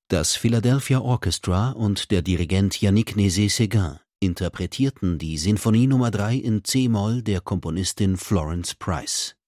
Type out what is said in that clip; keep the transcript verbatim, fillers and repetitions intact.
Das Philadelphia Orchestra und der Dirigent Yannick Nézet-Séguin interpretierten die Sinfonie Nummer drei in c-Moll der Komponistin Florence Price.